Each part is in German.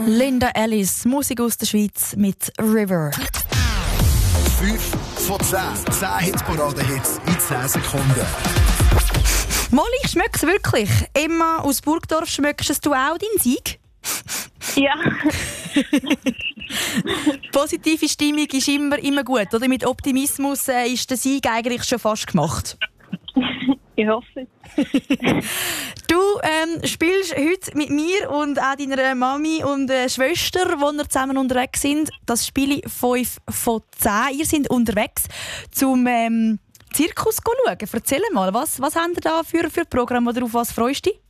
Linda Ellis, Musik aus der Schweiz mit River. 5 von 10. 10 Hitparade-Hits in 10 Sekunden. Molly, ich schmecke es wirklich. Emma aus Burgdorf, schmeckst du auch deinen Sieg? Ja. Positive Stimmung ist immer gut, oder? Mit Optimismus ist der Sieg eigentlich schon fast gemacht. Ich hoffe es. Du spielst heute mit mir und auch deiner Mami und Schwester, die wir zusammen unterwegs sind. Das Spiel 5 von 10. Ihr seid unterwegs zum Zirkus schauen. Erzähl mal, was habt ihr da für Programm oder auf was freust du dich?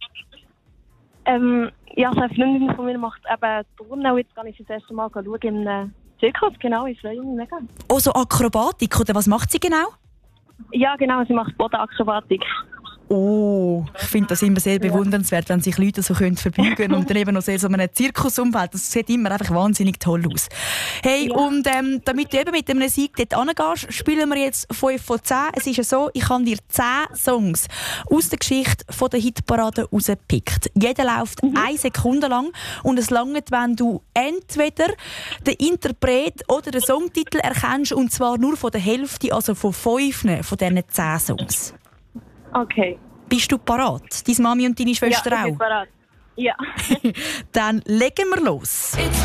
Ja, eine Freundin von mir macht eben Turnen und jetzt kann ich das erste Mal schauen in einem Zirkus. Genau, ich freue mich mega. Oh, so Akrobatik, oder was macht sie genau? Ja, genau, sie macht Bodenakrobatik. Oh, ich finde das immer sehr bewundernswert, wenn sich Leute so verbeugen können und dann eben noch so in einem Zirkusumfeld. Das sieht immer einfach wahnsinnig toll aus. Hey, und damit du eben mit einem Sieg dort hingehst, spielen wir jetzt 5 von 10. Es ist ja so, ich habe dir 10 Songs aus der Geschichte von der Hitparade rausgepickt. Jeder läuft 1 Sekunde lang und es langt, wenn du entweder den Interpret oder den Songtitel erkennst, und zwar nur von der Hälfte, also von 5 von diesen 10 Songs. Okay. Bist du parat? Deine Mami und deine Schwester ja, ich auch? bin parat. Ja. Dann legen wir los.